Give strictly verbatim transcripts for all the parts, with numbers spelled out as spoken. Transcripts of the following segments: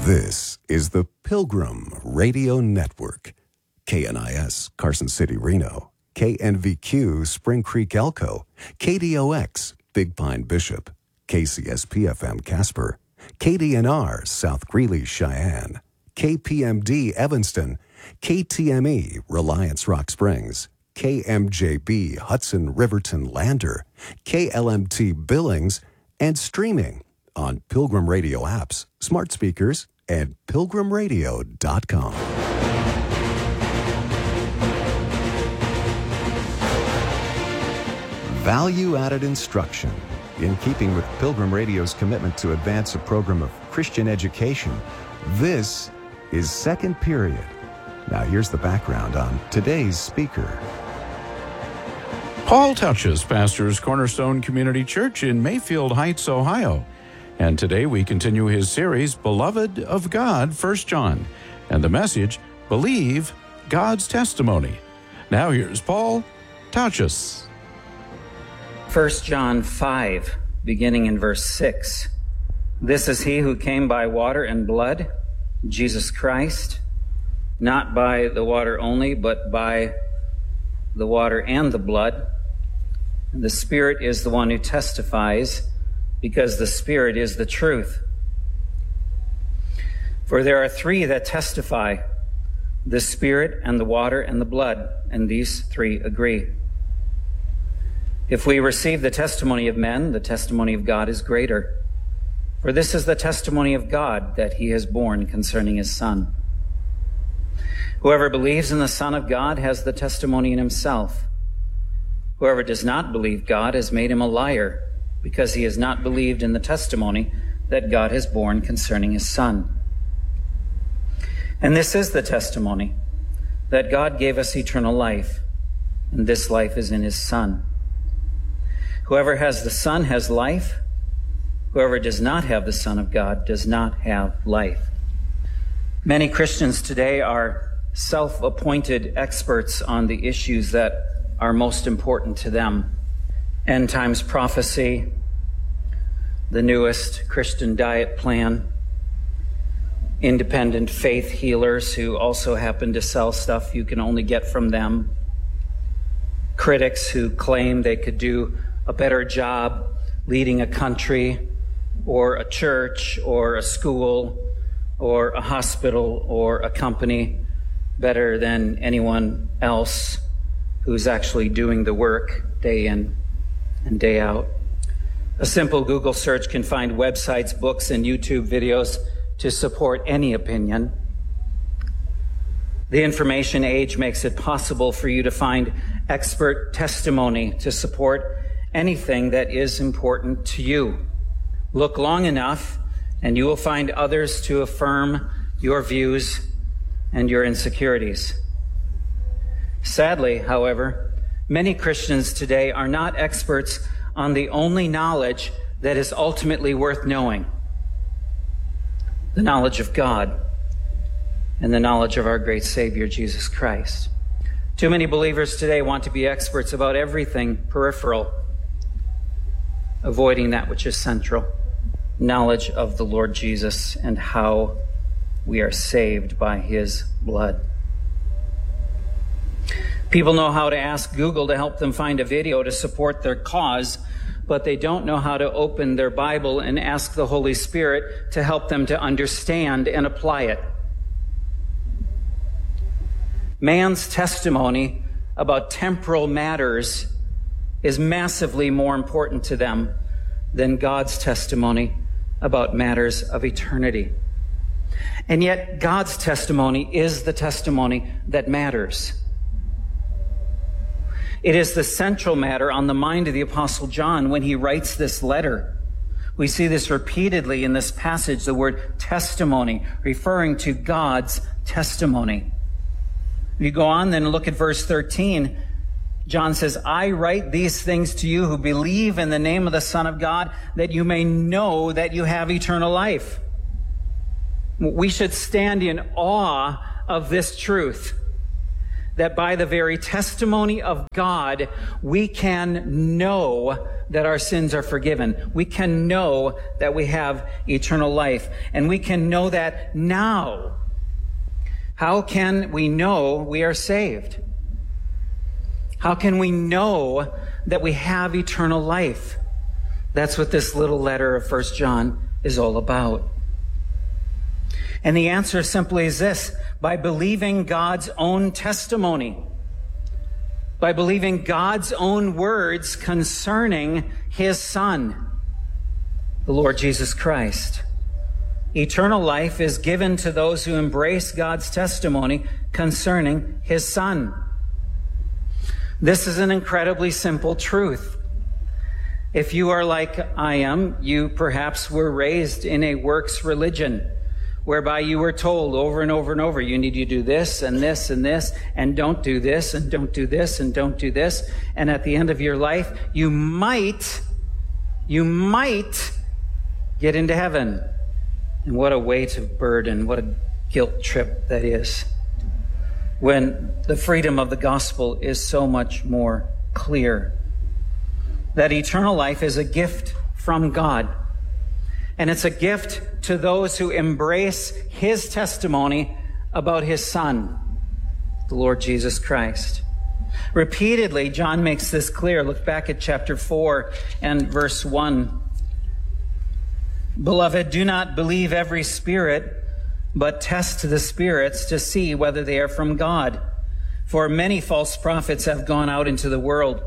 This is the Pilgrim Radio Network. K N I S, Carson City, Reno. K N V Q, Spring Creek, Elko. K D O X, Big Pine, Bishop. K C S P F M, Casper. K D N R, South Greeley, Cheyenne. K P M D, Evanston. K T M E, Reliance, Rock Springs. K M J B, Hudson, Riverton, Lander. K L M T, Billings. And streaming on Pilgrim Radio apps, smart speakers, and pilgrim radio dot com. Value-added instruction. In keeping with Pilgrim Radio's commitment to advance a program of Christian education, this is Second Period. Now here's the background on today's speaker. Paul Touches pastors Cornerstone Community Church in Mayfield Heights, Ohio. And today we continue his series, Beloved of God, First John, and the message, Believe God's Testimony. Now here's Paul Touches. First John five, beginning in verse six. This is he who came by water and blood, Jesus Christ, not by the water only, but by the water and the blood. And the Spirit is the one who testifies, because the Spirit is the truth. For there are three that testify, the Spirit and the water and the blood, and these three agree. If we receive the testimony of men, the testimony of God is greater. For this is the testimony of God, that he has borne concerning his Son. Whoever believes in the Son of God has the testimony in himself. Whoever does not believe God has made him a liar, because he has not believed in the testimony that God has borne concerning his Son. And this is the testimony, that God gave us eternal life, and this life is in his Son. Whoever has the Son has life. Whoever does not have the Son of God does not have life. Many Christians today are self-appointed experts on the issues that are most important to them. End times prophecy, the newest Christian diet plan, independent faith healers who also happen to sell stuff you can only get from them, critics who claim they could do a better job leading a country or a church or a school or a hospital or a company better than anyone else who's actually doing the work day in and day out. A simple Google search can find websites, books, and YouTube videos to support any opinion. The information age makes it possible for you to find expert testimony to support anything that is important to you. Look long enough, and you will find others to affirm your views and your insecurities. Sadly, however, many Christians today are not experts on the only knowledge that is ultimately worth knowing: the knowledge of God and the knowledge of our great Savior, Jesus Christ. Too many believers today want to be experts about everything peripheral, avoiding that which is central: knowledge of the Lord Jesus and how we are saved by his blood. People know how to ask Google to help them find a video to support their cause, but they don't know how to open their Bible and ask the Holy Spirit to help them to understand and apply it. Man's testimony about temporal matters is massively more important to them than God's testimony about matters of eternity. And yet, God's testimony is the testimony that matters. It is the central matter on the mind of the Apostle John when he writes this letter. We see this repeatedly in this passage, the word testimony, referring to God's testimony. If you go on then and look at verse thirteen, John says, I write these things to you who believe in the name of the Son of God, that you may know that you have eternal life. We should stand in awe of this truth, that by the very testimony of God, we can know that our sins are forgiven. We can know that we have eternal life. And we can know that now. How can we know we are saved? How can we know that we have eternal life? That's what this little letter of First John is all about. And the answer simply is this: by believing God's own testimony, by believing God's own words concerning his Son, the Lord Jesus Christ. Eternal life is given to those who embrace God's testimony concerning his Son. This is an incredibly simple truth. If you are like I am, you perhaps were raised in a works religion, whereby you were told over and over and over, you need to do this and this and this, and don't do this and don't do this and don't do this. And at the end of your life, you might, you might get into heaven. And what a weight of burden, what a guilt trip that is, when the freedom of the gospel is so much more clear. That eternal life is a gift from God. And it's a gift to those who embrace his testimony about his Son, the Lord Jesus Christ. Repeatedly, John makes this clear. Look back at chapter four and verse one. Beloved, do not believe every spirit, but test the spirits to see whether they are from God. For many false prophets have gone out into the world.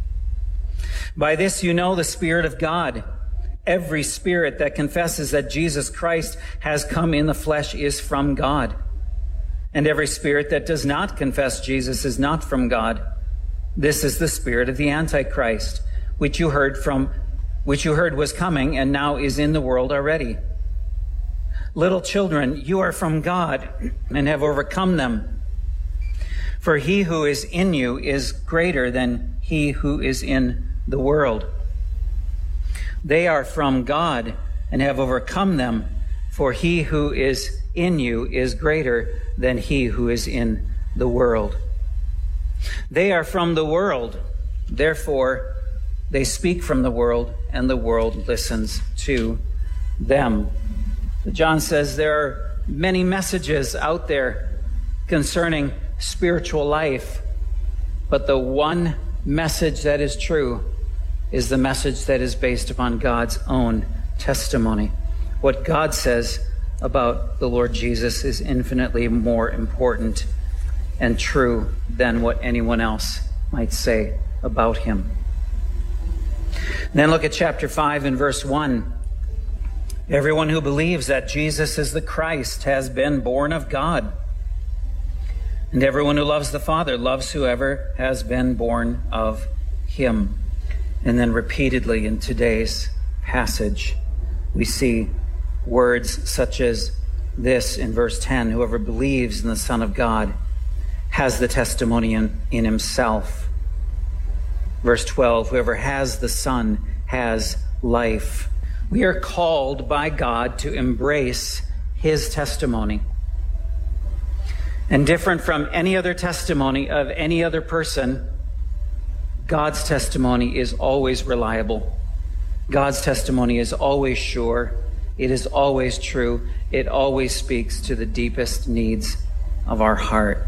By this you know the Spirit of God. Every spirit that confesses that Jesus Christ has come in the flesh is from God. And every spirit that does not confess Jesus is not from God. This is the spirit of the Antichrist, which you heard from, which you heard was coming and now is in the world already. Little children, you are from God and have overcome them. For he who is in you is greater than he who is in the world. They are from God and have overcome them, for he who is in you is greater than he who is in the world. They are from the world, therefore they speak from the world, and the world listens to them. John says there are many messages out there concerning spiritual life, but the one message that is true is the message that is based upon God's own testimony. What God says about the Lord Jesus is infinitely more important and true than what anyone else might say about him. Then look at chapter five and verse one. Everyone who believes that Jesus is the Christ has been born of God. And everyone who loves the Father loves whoever has been born of him. And then repeatedly in today's passage, we see words such as this in verse ten, whoever believes in the Son of God has the testimony in, in himself. Verse twelve, whoever has the Son has life. We are called by God to embrace his testimony. And different from any other testimony of any other person, God's testimony is always reliable. God's testimony is always sure. It is always true. It always speaks to the deepest needs of our heart.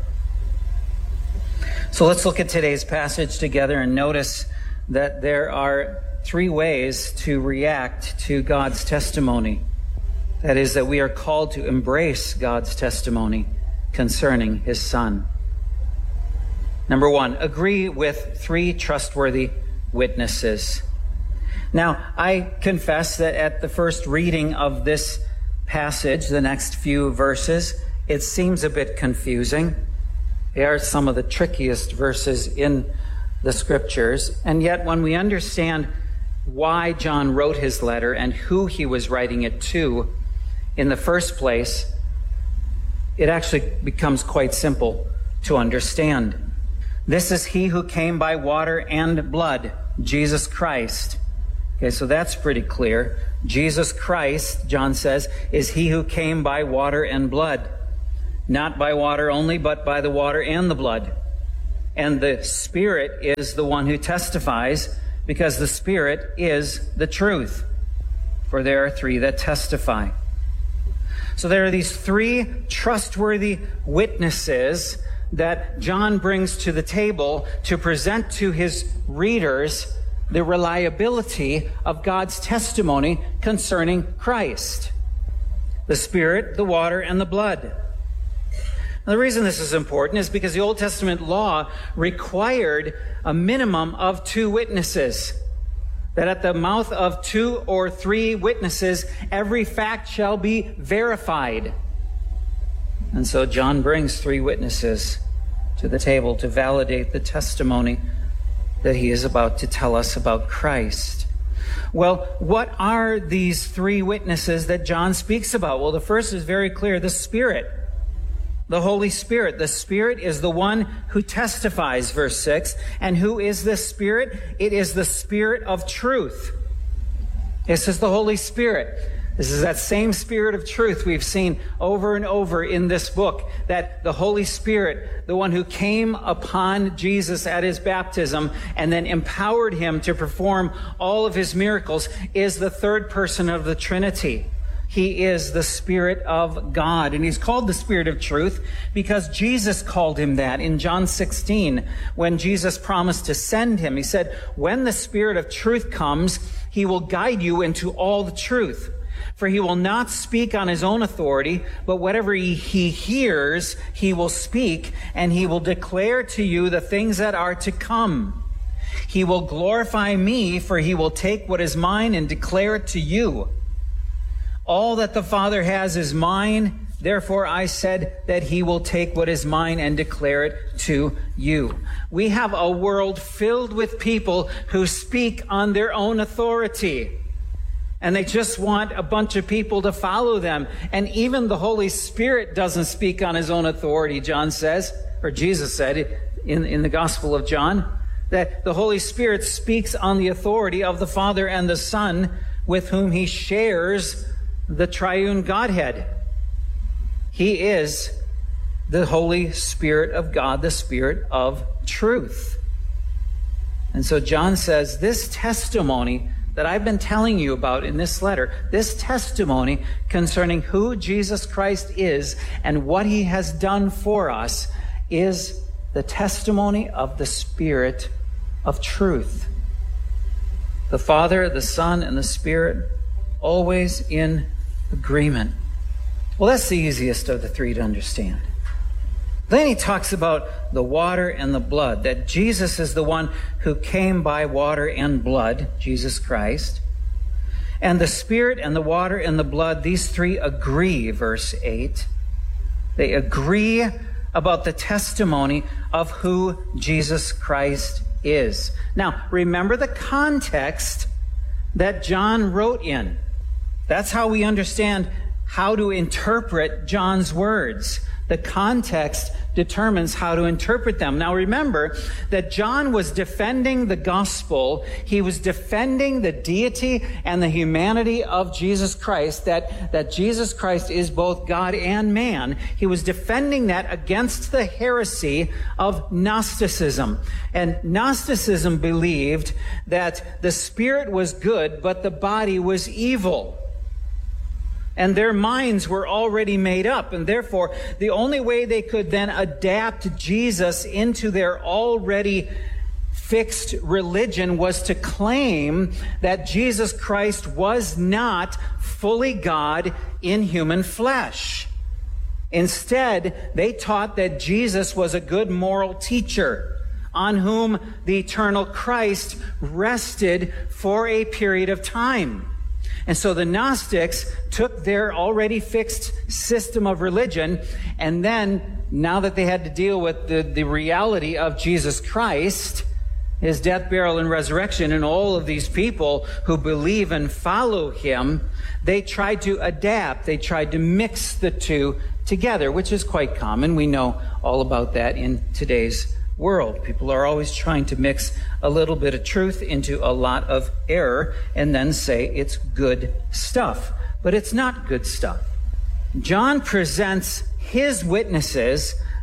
So let's look at today's passage together and notice that there are three ways to react to God's testimony. That is, that we are called to embrace God's testimony concerning his Son. Number one, agree with three trustworthy witnesses. Now, I confess that at the first reading of this passage, the next few verses, it seems a bit confusing. They are some of the trickiest verses in the scriptures. And yet, when we understand why John wrote his letter and who he was writing it to in the first place, it actually becomes quite simple to understand. This is he who came by water and blood, Jesus Christ. Okay, so that's pretty clear. Jesus Christ, John says, is he who came by water and blood. Not by water only, but by the water and the blood. and the Spirit is the one who testifies, because the Spirit is the truth. For there are three that testify. So there are these three trustworthy witnesses that John brings to the table to present to his readers the reliability of God's testimony concerning Christ. The Spirit, the water, and the blood. Now, the reason this is important is because the Old Testament law required a minimum of two witnesses. That at the mouth of two or three witnesses, every fact shall be verified. And so John brings three witnesses to the table to validate the testimony that he is about to tell us about Christ. Well, what are these three witnesses that John speaks about? Well, the first is very clear, the Spirit. The Holy Spirit. The Spirit is the one who testifies, verse six. And who is this Spirit? It is the Spirit of truth. This is the Holy Spirit. This is that same Spirit of truth we've seen over and over in this book, that the Holy Spirit, the one who came upon Jesus at his baptism and then empowered him to perform all of his miracles, is the third person of the Trinity. He is the Spirit of God, and he's called the Spirit of truth because Jesus called him that in John sixteen, when Jesus promised to send him. He said, when the Spirit of truth comes, he will guide you into all the truth. For he will not speak on his own authority, but whatever he, he hears, he will speak, and he will declare to you the things that are to come. He will glorify me, for he will take what is mine and declare it to you. All that the Father has is mine. Therefore, I said that he will take what is mine and declare it to you. We have a world filled with people who speak on their own authority. And they just want a bunch of people to follow them. And even the Holy Spirit doesn't speak on his own authority, John says, or Jesus said in, in the Gospel of John, that the Holy Spirit speaks on the authority of the Father and the Son, with whom he shares the triune Godhead. He is the Holy Spirit of God, the Spirit of truth. And so John says, this testimony that I've been telling you about in this letter, this testimony concerning who Jesus Christ is and what he has done for us, is the testimony of the Spirit of truth. The Father, the Son, and the Spirit always in agreement. Well, that's the easiest of the three to understand. Then he talks about the water and the blood, that Jesus is the one who came by water and blood, Jesus Christ. And the Spirit and the water and the blood, these three agree, verse eight. They agree about the testimony of who Jesus Christ is. Now, remember the context that John wrote in. That's how we understand how to interpret John's words. The context determines how to interpret them. Now remember that John was defending the gospel. He was defending the deity and the humanity of Jesus Christ, that, that Jesus Christ is both God and man. He was defending that against the heresy of Gnosticism. And Gnosticism believed that the spirit was good, but the body was evil. And their minds were already made up, and therefore the only way they could then adapt Jesus into their already fixed religion was to claim that Jesus Christ was not fully God in human flesh. Instead, they taught that Jesus was a good moral teacher on whom the eternal Christ rested for a period of time. And so the Gnostics took their already fixed system of religion, and then, now that they had to deal with the, the reality of Jesus Christ, his death, burial, and resurrection, and all of these people who believe and follow him, they tried to adapt. They tried to mix the two together, which is quite common. We know all about that in today's world. People are always trying to mix a little bit of truth into a lot of error and then say it's good stuff. But it's not good stuff. John presents his witnesses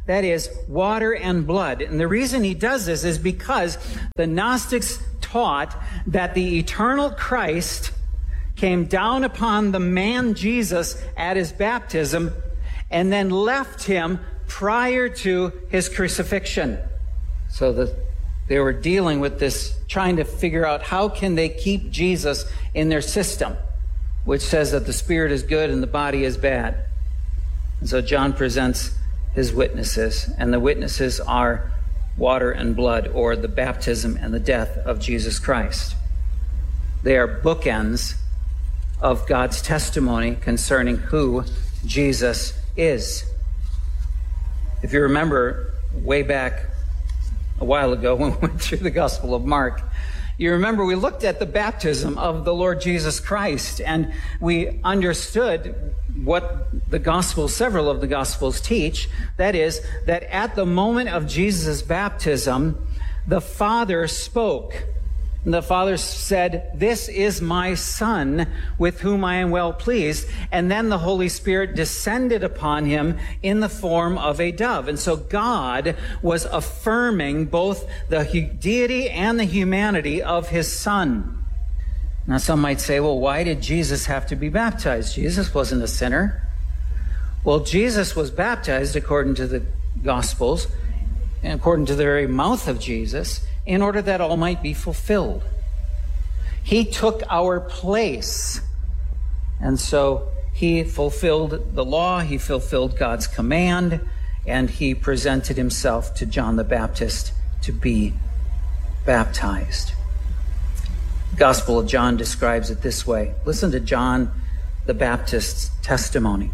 that is, water and blood. And the reason he does this is because the Gnostics taught that the eternal Christ came down upon the man Jesus at his baptism and then left him prior to his crucifixion. So that they were dealing with this, trying to figure out how can they keep Jesus in their system, which says that the spirit is good and the body is bad. And so John presents his witnesses, and the witnesses are water and blood, or the baptism and the death of Jesus Christ. They are bookends of God's testimony concerning who Jesus is. If you remember way back a while ago when we went through the Gospel of Mark, you remember we looked at the baptism of the Lord Jesus Christ, and we understood what the Gospels, several of the Gospels teach. That is, that at the moment of Jesus' baptism, the Father spoke. And the Father said, "This is my Son, with whom I am well pleased." And then the Holy Spirit descended upon him in the form of a dove. And so God was affirming both the deity and the humanity of his Son. Now some might say, well, why did Jesus have to be baptized? Jesus wasn't a sinner. Well, Jesus was baptized according to the Gospels, and according to the very mouth of Jesus, in order that all might be fulfilled. He took our place. And so he fulfilled the law, he fulfilled God's command, and he presented himself to John the Baptist to be baptized. The Gospel of John describes it this way. Listen to John the Baptist's testimony.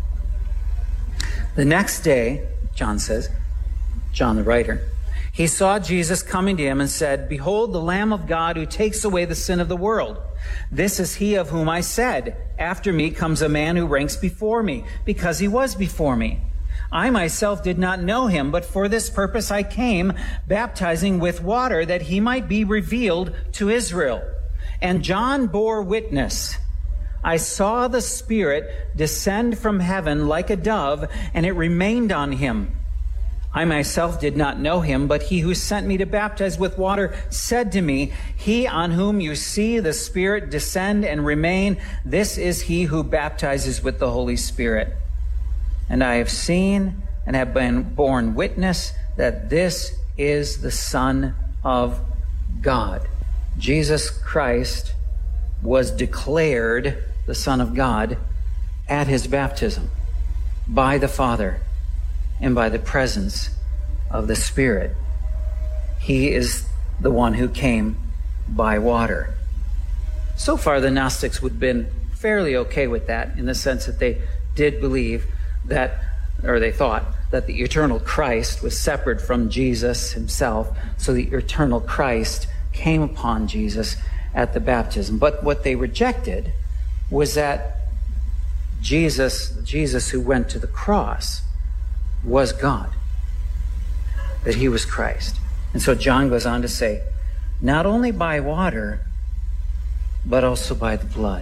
The next day, John says, John the writer, he saw Jesus coming to him and said, "Behold, the Lamb of God who takes away the sin of the world. This is he of whom I said, after me comes a man who ranks before me, because he was before me. I myself did not know him, but for this purpose I came, baptizing with water, that he might be revealed to Israel." And John bore witness. "I saw the Spirit descend from heaven like a dove, and it remained on him. I myself did not know him, but he who sent me to baptize with water said to me, 'He on whom you see the Spirit descend and remain, this is he who baptizes with the Holy Spirit.' And I have seen and have been borne witness that this is the Son of God." Jesus Christ was declared the Son of God at his baptism by the Father and by the presence of the Spirit. He is the one who came by water. So far, the Gnostics would have been fairly okay with that, in the sense that they did believe that, or they thought, that the eternal Christ was separate from Jesus himself, so the eternal Christ came upon Jesus at the baptism. But what they rejected was that Jesus, Jesus who went to the cross, was God, that he was Christ. And so John goes on to say, not only by water, but also by the blood,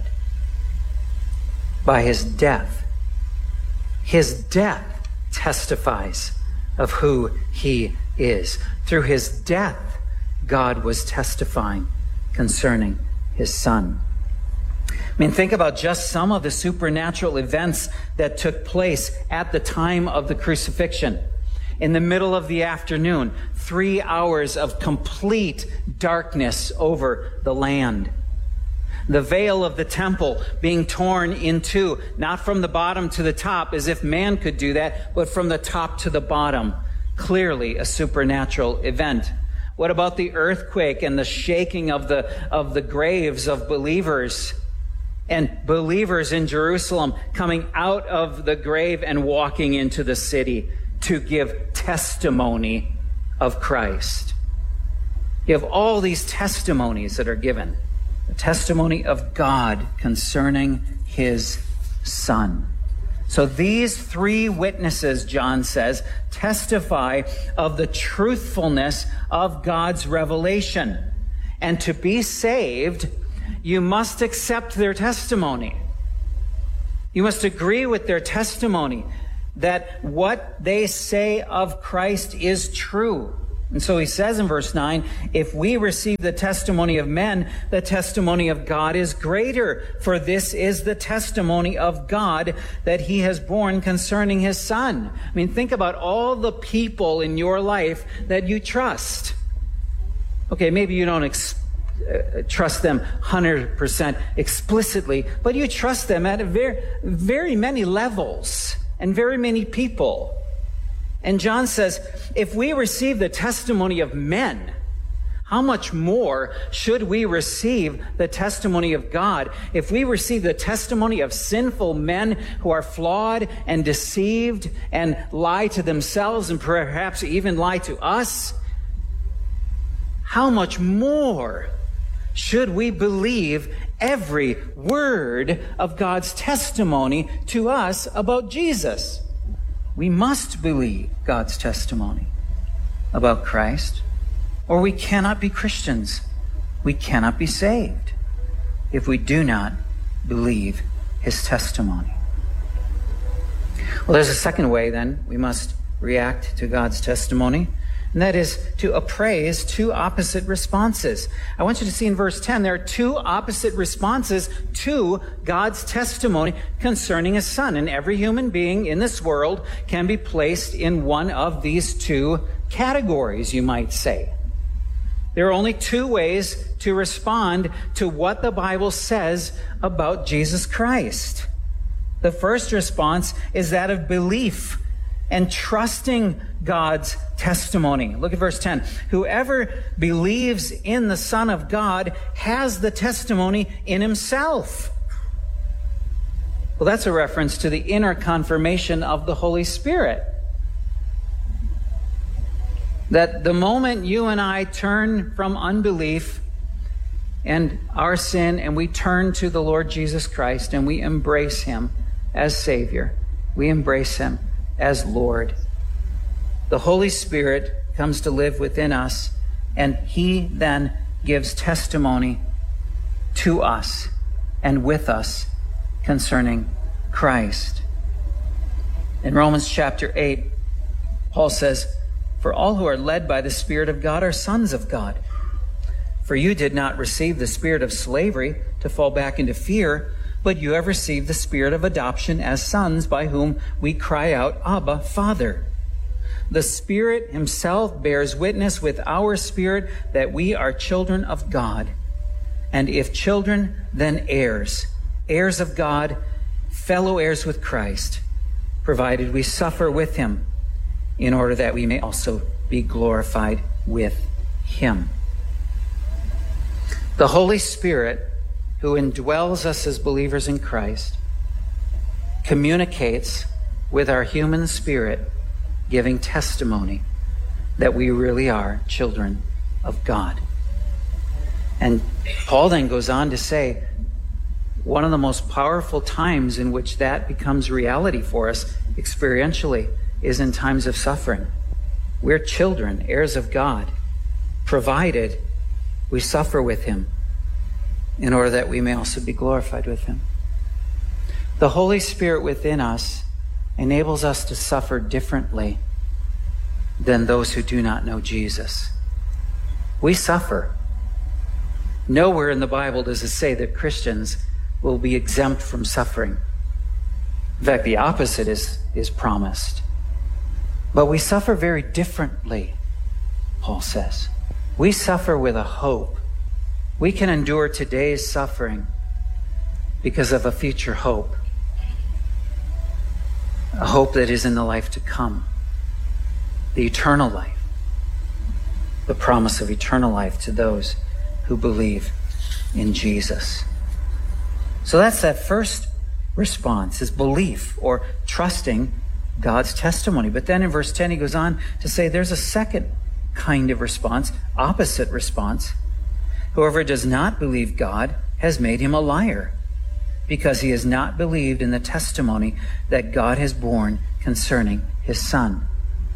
by his death. His death testifies of who he is. Through his death, God was testifying concerning his Son. I mean, think about just some of the supernatural events that took place at the time of the crucifixion. In the middle of the afternoon, three hours of complete darkness over the land. The veil of the temple being torn in two, not from the bottom to the top, as if man could do that, but from the top to the bottom. Clearly a supernatural event. What about the earthquake and the shaking of the, of the graves of believers? And believers in Jerusalem coming out of the grave and walking into the city to give testimony of Christ. You have all these testimonies that are given. The testimony of God concerning his Son. So these three witnesses, John says, testify of the truthfulness of God's revelation. And to be saved, you must accept their testimony. You must agree with their testimony. that what they say of Christ is true. And so he says in verse nine, if we receive the testimony of men, the testimony of God is greater. For this is the testimony of God that he has borne concerning his Son. I mean, think about all the people in your life that you trust. Okay, maybe you don't ex- uh, trust them one hundred percent explicitly, but you trust them at a very, very many levels and very many people. And John says, if we receive the testimony of men, how much more should we receive the testimony of God? If we receive the testimony of sinful men who are flawed and deceived and lie to themselves and perhaps even lie to us, how much more should we believe every word of God's testimony to us about Jesus? We must believe God's testimony about Christ, or we cannot be Christians. We cannot be saved if we do not believe his testimony. Well, there's a second way then we must react to God's testimony, and that is to appraise two opposite responses. I want you to see in verse ten, there are two opposite responses to God's testimony concerning his Son. And every human being in this world can be placed in one of these two categories, you might say. There are only two ways to respond to what the Bible says about Jesus Christ. The first response is that of belief and trusting God's testimony. Look at verse ten. Whoever believes in the Son of God has the testimony in himself. Well, that's a reference to the inner confirmation of the Holy Spirit. That the moment you and I turn from unbelief and our sin and we turn to the Lord Jesus Christ and we embrace him as Savior, we embrace him as Lord, the Holy Spirit comes to live within us, and he then gives testimony to us and with us concerning Christ. In Romans chapter eight, Paul says, for all who are led by the Spirit of God are sons of God. For you did not receive the spirit of slavery to fall back into fear, but you have received the spirit of adoption as sons, by whom we cry out, Abba, Father. The Spirit himself bears witness with our spirit that we are children of God. And if children, then heirs, heirs of God, fellow heirs with Christ, provided we suffer with him, in order that we may also be glorified with him. The Holy Spirit, who indwells us as believers in Christ, communicates with our human spirit, giving testimony that we really are children of God. And Paul then goes on to say, one of the most powerful times in which that becomes reality for us experientially is in times of suffering. We're children, heirs of God, provided we suffer with him in order that we may also be glorified with him. The Holy Spirit within us enables us to suffer differently than those who do not know Jesus. We suffer. Nowhere in the Bible does it say that Christians will be exempt from suffering. In fact, the opposite is, is promised. But we suffer very differently, Paul says. We suffer with a hope. We can endure today's suffering because of a future hope. A hope that is in the life to come. The eternal life. The promise of eternal life to those who believe in Jesus. So that's that first response, is belief or trusting God's testimony. But then in verse ten, he goes on to say there's a second kind of response, opposite response. Whoever does not believe God has made him a liar, because he has not believed in the testimony that God has borne concerning his Son.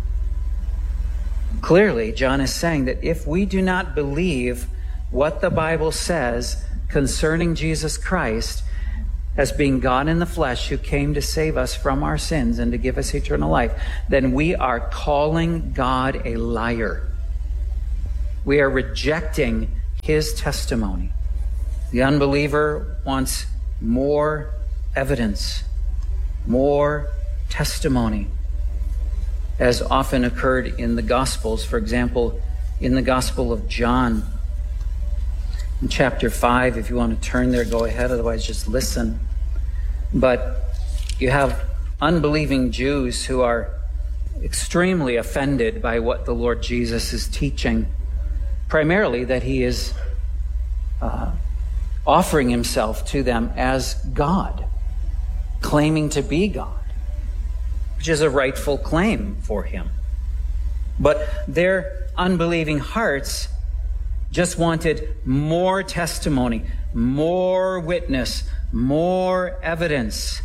Clearly, John is saying that if we do not believe what the Bible says concerning Jesus Christ, as being God in the flesh who came to save us from our sins and to give us eternal life, then we are calling God a liar. We are rejecting his testimony. The unbeliever wants more evidence, more testimony, as often occurred in the Gospels. For example, in the Gospel of John, in chapter five, if you want to turn there, go ahead, otherwise just listen. But you have unbelieving Jews who are extremely offended by what the Lord Jesus is teaching, primarily that he is uh, offering himself to them as God, claiming to be God, which is a rightful claim for him. But their unbelieving hearts just wanted more testimony, more witness, more evidence.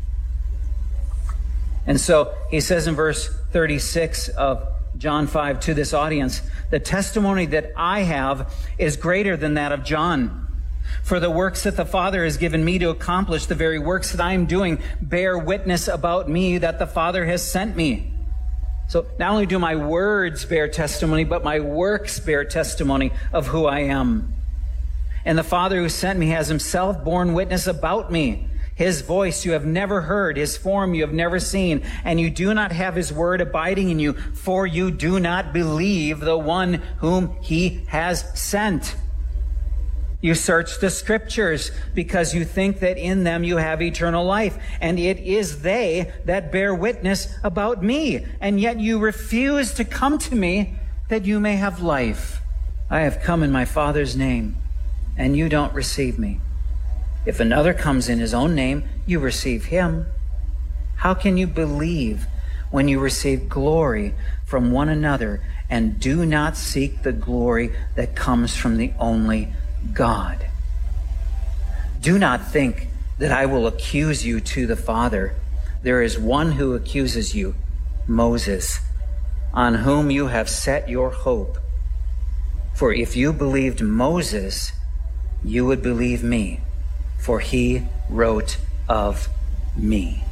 And so he says in verse thirty-six of John five to this audience, the testimony that I have is greater than that of John. For the works that the Father has given me to accomplish, the very works that I am doing, bear witness about me that the Father has sent me. So not only do my words bear testimony, but my works bear testimony of who I am. And the Father who sent me has himself borne witness about me. His voice you have never heard, his form you have never seen, and you do not have his word abiding in you, for you do not believe the one whom he has sent. You search the scriptures because you think that in them you have eternal life, and it is they that bear witness about me, and yet you refuse to come to me that you may have life. I have come in my Father's name, and you don't receive me. If another comes in his own name, you receive him. How can you believe when you receive glory from one another and do not seek the glory that comes from the only God? Do not think that I will accuse you to the Father. There is one who accuses you, Moses, on whom you have set your hope. For if you believed Moses, you would believe me, for he wrote of me.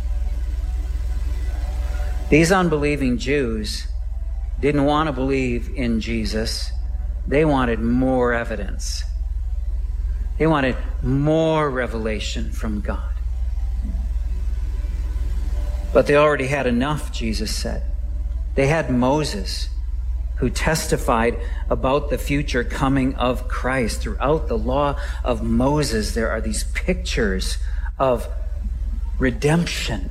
These unbelieving Jews didn't want to believe in Jesus. They wanted more evidence. They wanted more revelation from God. But they already had enough, Jesus said. They had Moses, who testified about the future coming of Christ. Throughout the law of Moses, there are these pictures of redemption.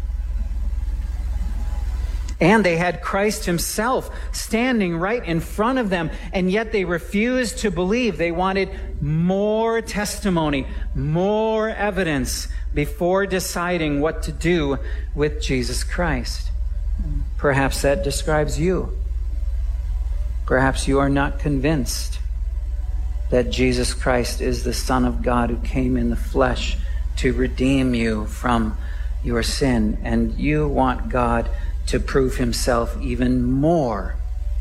And they had Christ himself standing right in front of them, and yet they refused to believe. They wanted more testimony, more evidence before deciding what to do with Jesus Christ. Perhaps that describes you. Perhaps you are not convinced that Jesus Christ is the Son of God who came in the flesh to redeem you from your sin, and you want God to prove himself even more.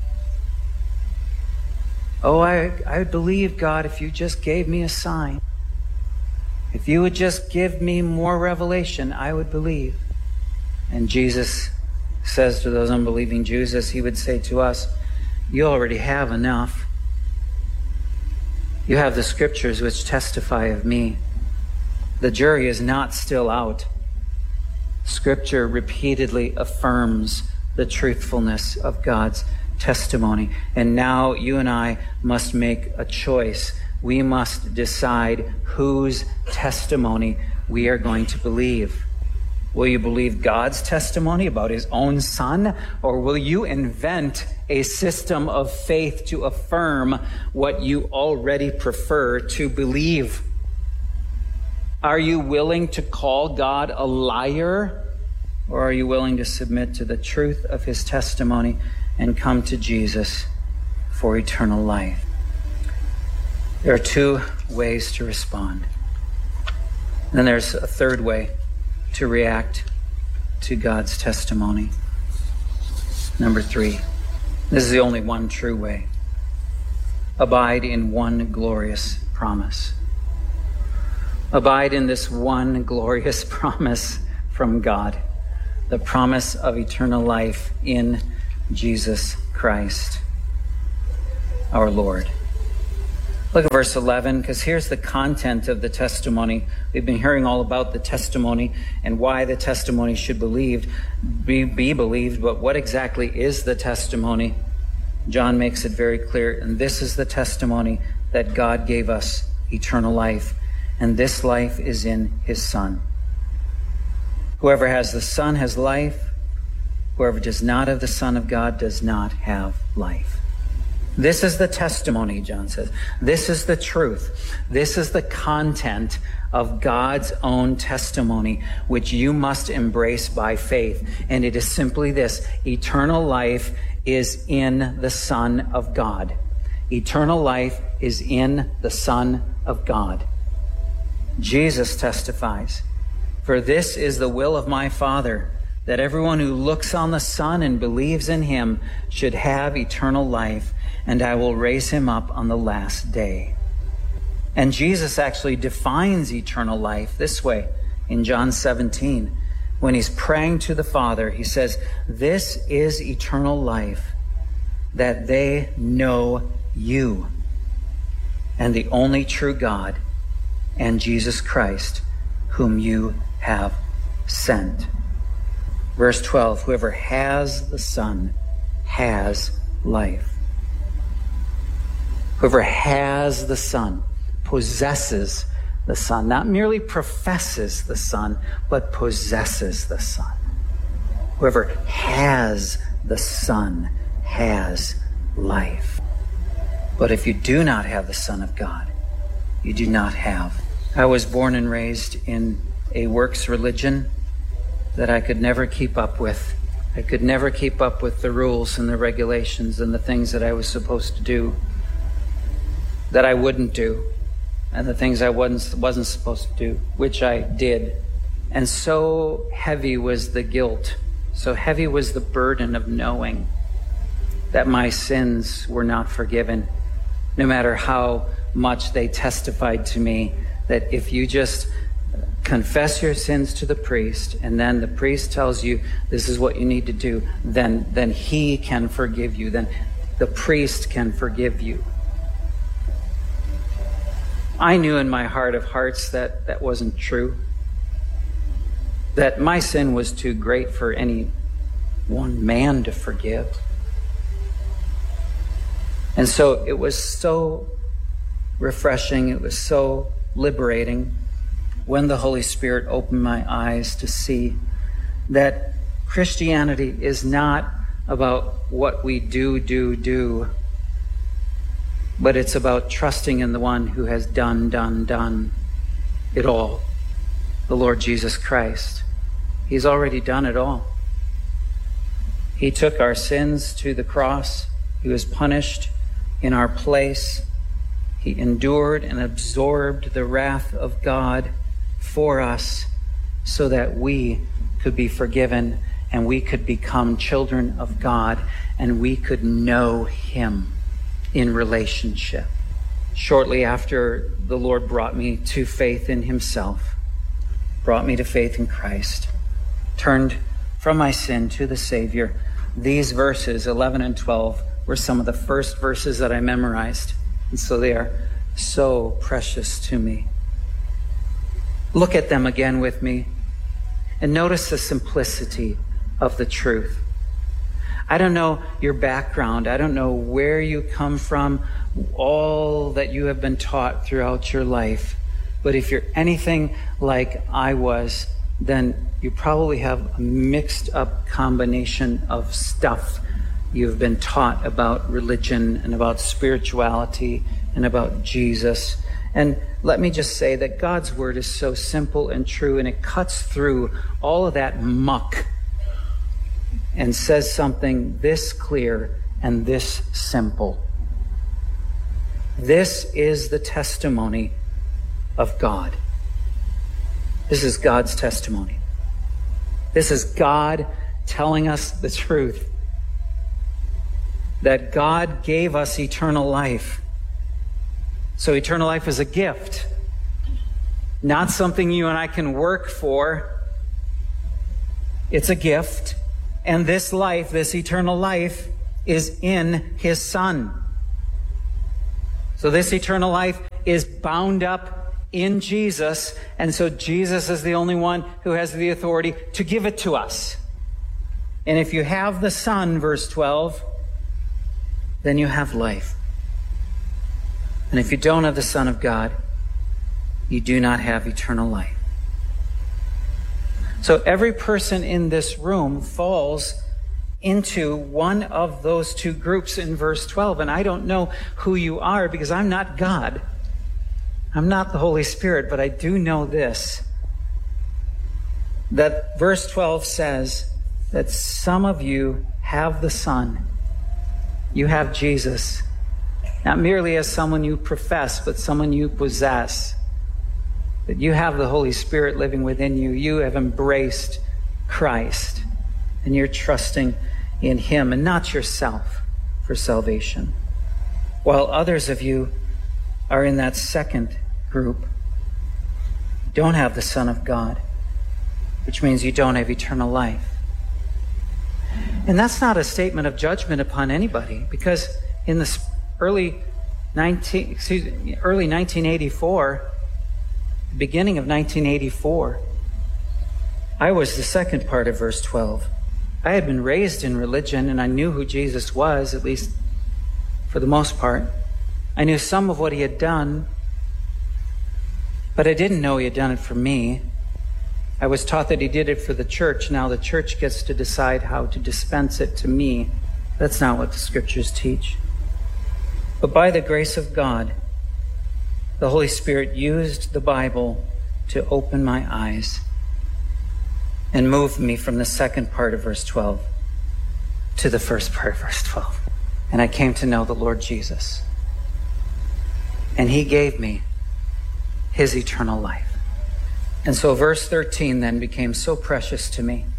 Oh, I, I would believe, God, if you just gave me a sign. If you would just give me more revelation, I would believe. And Jesus says to those unbelieving Jews, as he would say to us, you already have enough. You have the scriptures which testify of me. The jury is not still out. Scripture repeatedly affirms the truthfulness of God's testimony. And now you and I must make a choice. We must decide whose testimony we are going to believe. Will you believe God's testimony about his own Son, or will you invent a system of faith to affirm what you already prefer to believe? Are you willing to call God a liar, or are you willing to submit to the truth of his testimony and come to Jesus for eternal life? There are two ways to respond. And then there's a third way to react to God's testimony. Number three, this is the only one true way. Abide in one glorious promise. Abide in this one glorious promise from God, the promise of eternal life in Jesus Christ, our Lord. Look at verse eleven, because here's the content of the testimony. We've been hearing all about the testimony and why the testimony should believed, be, be believed, but what exactly is the testimony? John makes it very clear, and this is the testimony that God gave us eternal life, and this life is in his Son. Whoever has the Son has life. Whoever does not have the Son of God does not have life. This is the testimony, John says. This is the truth. This is the content of God's own testimony, which you must embrace by faith. And it is simply this: eternal life is in the Son of God. Eternal life is in the Son of God. Jesus testifies, "For this is the will of my Father, that everyone who looks on the Son and believes in him should have eternal life, and I will raise him up on the last day." And Jesus actually defines eternal life this way in John seventeen. When he's praying to the Father, he says, "This is eternal life, that they know you, and the only true God, and Jesus Christ, whom you have sent." Verse twelve, "Whoever has the Son has life." Whoever has the Son possesses the Son, not merely professes the Son, but possesses the Son. Whoever has the Son has life. But if you do not have the Son of God, you do not have. I was born and raised in a works religion that I could never keep up with. I could never keep up with the rules and the regulations and the things that I was supposed to do, that I wouldn't do, and the things I wasn't, wasn't supposed to do, which I did. And so heavy was the guilt, so heavy was the burden of knowing that my sins were not forgiven, no matter how much they testified to me that if you just confess your sins to the priest, and then the priest tells you this is what you need to do, then, then he can forgive you, then the priest can forgive you. I knew in my heart of hearts that that wasn't true, that my sin was too great for any one man to forgive. And so it was so refreshing, it was so liberating when the Holy Spirit opened my eyes to see that Christianity is not about what we do, do, do, but it's about trusting in the one who has done, done, done it all, the Lord Jesus Christ. He's already done it all. He took our sins to the cross. He was punished in our place. He endured and absorbed the wrath of God for us so that we could be forgiven and we could become children of God and we could know him in relationship. Shortly after the Lord brought me to faith in himself, brought me to faith in Christ, turned from my sin to the Savior, these verses, eleven and twelve, were some of the first verses that I memorized. And so they are so precious to me. Look at them again with me and notice the simplicity of the truth. I don't know your background. I don't know where you come from, all that you have been taught throughout your life. But if you're anything like I was, then you probably have a mixed up combination of stuff. You've been taught about religion and about spirituality and about Jesus. And let me just say that God's word is so simple and true, and it cuts through all of that muck and says something this clear and this simple. This is the testimony of God. This is God's testimony. This is God telling us the truth. That God gave us eternal life. So eternal life is a gift. not something you and I can work for. It's a gift. And this life, this eternal life, is in his Son. So this eternal life is bound up in Jesus, and so Jesus is the only one who has the authority to give it to us. And if you have the Son, verse twelve, then you have life. And if you don't have the Son of God, you do not have eternal life. So every person in this room falls into one of those two groups in verse twelve. And I don't know who you are because I'm not God. I'm not the Holy Spirit, but I do know this, that verse twelve says that some of you have the Son. You have Jesus, not merely as someone you profess, but someone you possess. That you have the Holy Spirit living within you. You have embraced Christ, and you're trusting in him and not yourself for salvation. While others of you are in that second group, don't have the Son of God, which means you don't have eternal life. And that's not a statement of judgment upon anybody, because in the early nineteen, excuse me, early nineteen eighty-four, beginning of nineteen eighty-four, I was the second part of verse twelve. I had been raised in religion, and I knew who Jesus was, at least for the most part. I knew some of what he had done, but I didn't know he had done it for me. I was taught that he did it for the church. Now the church gets to decide how to dispense it to me. That's not what the scriptures teach. But by the grace of God, the Holy Spirit used the Bible to open my eyes and move me from the second part of verse twelve to the first part of verse twelve. And I came to know the Lord Jesus. And he gave me his eternal life. And so verse thirteen then became so precious to me.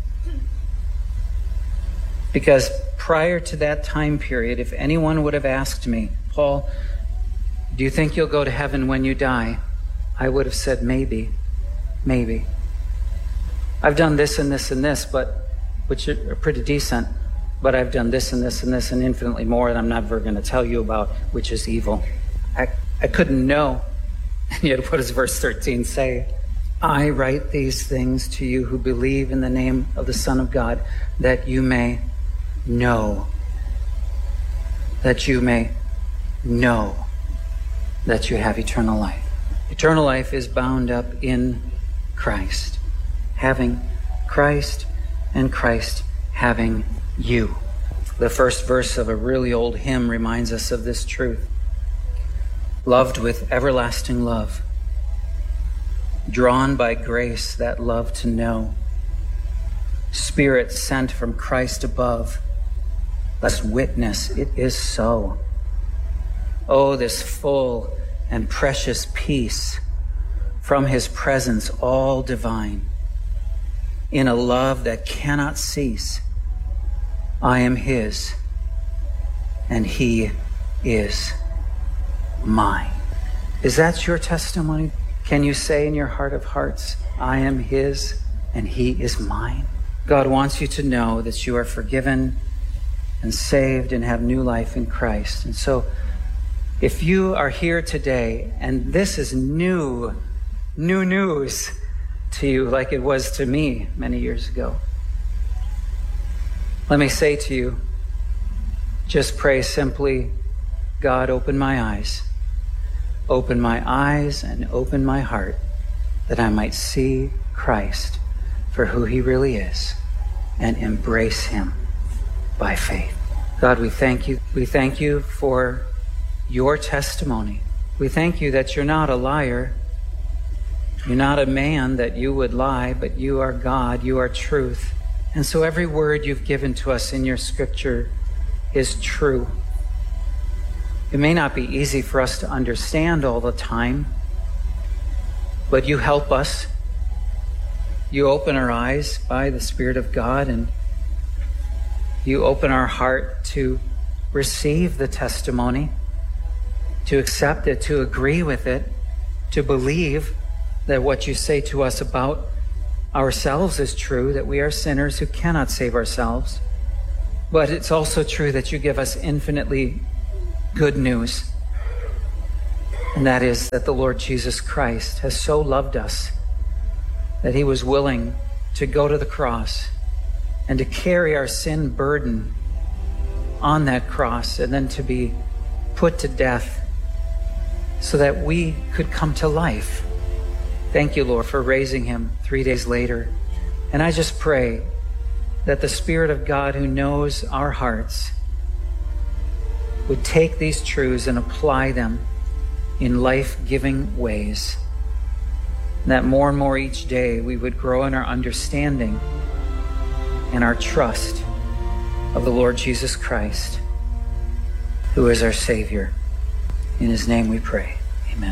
Because prior to that time period, if anyone would have asked me, Paul, do you think you'll go to heaven when you die? I would have said, maybe, maybe. I've done this and this and this, but which are pretty decent, but I've done this and this and this and infinitely more that I'm never going to tell you about, which is evil. I, I couldn't know. And yet what does verse thirteen say? I write these things to you who believe in the name of the Son of God, that you may know, that you may know that you have eternal life. Eternal life is bound up in Christ, having Christ and Christ having you. The first verse of a really old hymn reminds us of this truth. Loved with everlasting love, drawn by grace that love to know, Spirit sent from Christ above, let's witness it is so. Oh, this full and precious peace from his presence all divine, in a love that cannot cease. I am his, and he is mine. Is that your testimony? Can you say in your heart of hearts, I am his, and he is mine? God wants you to know that you are forgiven and saved and have new life in Christ. And so if you are here today and this is new, new news to you like it was to me many years ago, let me say to you, just pray simply, God, open my eyes. Open my eyes and open my heart that I might see Christ for who he really is and embrace him by faith. God, we thank you. We thank you for your testimony. We thank you that you're not a liar. You're not a man that you would lie, but you are God. You are truth. And so every word you've given to us in your scripture is true. It may not be easy for us to understand all the time, but you help us. You open our eyes by the Spirit of God, and you open our heart to receive the testimony, to accept it, to agree with it, to believe that what you say to us about ourselves is true, that we are sinners who cannot save ourselves. But it's also true that you give us infinitely good news. And that is that the Lord Jesus Christ has so loved us that he was willing to go to the cross and to carry our sin burden on that cross and then to be put to death so that we could come to life. Thank you, Lord, for raising him three days later. And I just pray that the Spirit of God, who knows our hearts, would take these truths and apply them in life-giving ways. And that more and more each day we would grow in our understanding and our trust of the Lord Jesus Christ, who is our Savior. In his name we pray. Amen.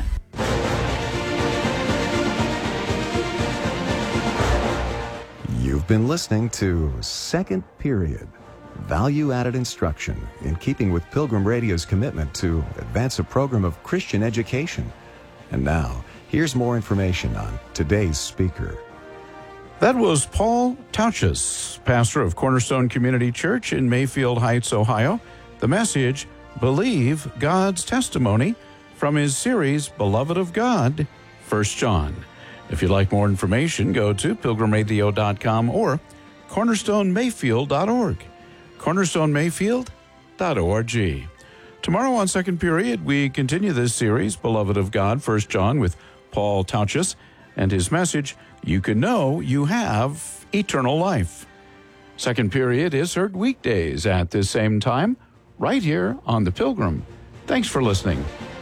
You've been listening to Second Period, value-added instruction in keeping with Pilgrim Radio's commitment to advance a program of Christian education. And now, here's more information on today's speaker. That was Paul Tauchus, pastor of Cornerstone Community Church in Mayfield Heights, Ohio. The message, Believe God's Testimony, from his series, Beloved of God, First John. If you'd like more information, go to pilgrim radio dot com or cornerstone mayfield dot org. cornerstone mayfield dot org. Tomorrow on Second Period, we continue this series, Beloved of God, First John, with Paul Tauchus and his message, You Can Know You Have Eternal Life. Second Period is heard weekdays at this same time, right here on The Pilgrim. Thanks for listening.